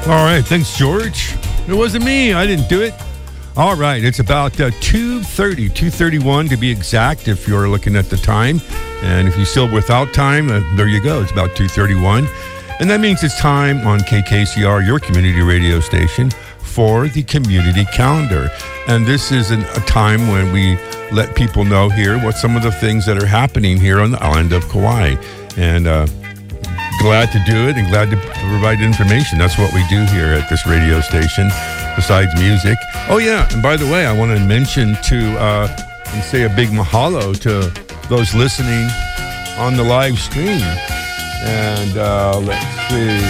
All right, thanks, George. It wasn't me. I didn't do it. All right, it's about 2:31 to be exact if you're looking at the time. And if you're still without time, there you go. It's about 2:31. And that means it's time on KKCR, your community radio station, for the community calendar. And this is a time when we let people know here what some of the things that are happening here on the island of Kauai. And glad to do it and glad to provide information. That's what we do here at this radio station, besides music. Oh, yeah, and by the way, I want to mention and say a big mahalo to those listening on the live stream. And let's see.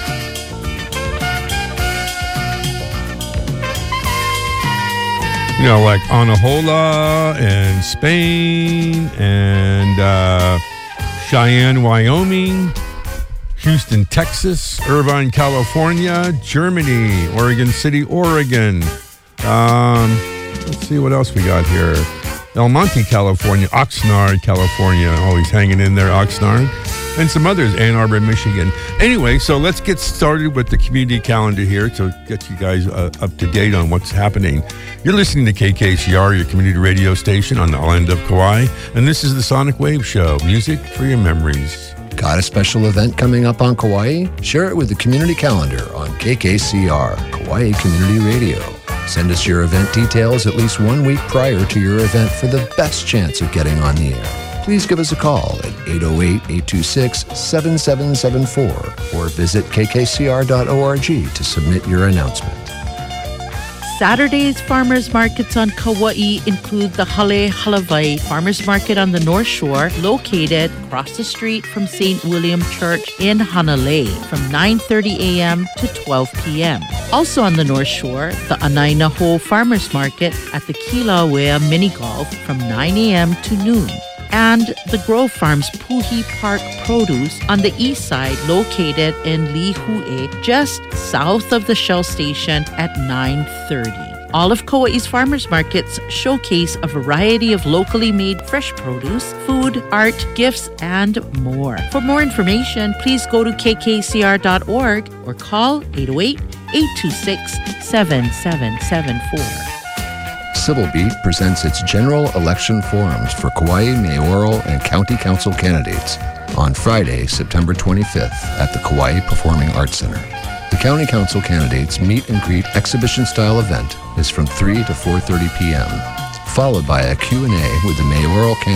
You know, like Anahola and Spain and Cheyenne, Wyoming, Houston, Texas, Irvine, California, Germany, Oregon City, Oregon. Let's see what else we got here. El Monte, California, Oxnard, California. Always hanging in there, Oxnard. And some others, Ann Arbor, Michigan. Anyway, so let's get started with the community calendar here to get you guys up to date on what's happening. You're listening to KKCR, your community radio station on the island of Kauai, and this is the Sonic Wave Show, music for your memories. Got a special event coming up on Kauai? Share it with the community calendar on KKCR, Kauai Community Radio. Send us your event details at least 1 week prior to your event for the best chance of getting on the air. Please give us a call at 808-826-7774 or visit kkcr.org to submit your announcement. Saturday's farmers markets on Kauai include the Hale Halavai Farmers Market on the North Shore, located across the street from St. William Church in Hanalei from 9:30 a.m. to 12 p.m. Also on the North Shore, the Anainaho Farmers Market at the Kilauea Mini Golf from 9 a.m. to noon. And the Grove Farms Puhi Park Produce on the east side, located in Lihue, just south of the Shell Station at 9:30. All of Kauai's farmers markets showcase a variety of locally made fresh produce, food, art, gifts, and more. For more information, please go to kkcr.org or call 808-826-7774. Civil Beat presents its general election forums for Kauai mayoral and county council candidates on Friday, September 25th at the Kauai Performing Arts Center. The county council candidates meet and greet exhibition-style event is from 3 to 4:30 p.m., followed by a Q&A with the mayoral candidate